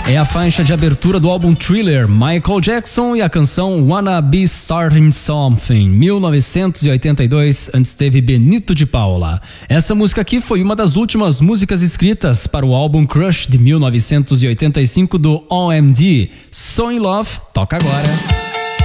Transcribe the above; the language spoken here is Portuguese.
É a faixa de abertura do álbum Thriller, Michael Jackson, e a canção Wanna Be Starting Something, 1982, antes teve Benito de Paula. Essa música aqui foi uma das últimas músicas escritas para o álbum Crush de 1985 do OMD. So In Love, toca agora.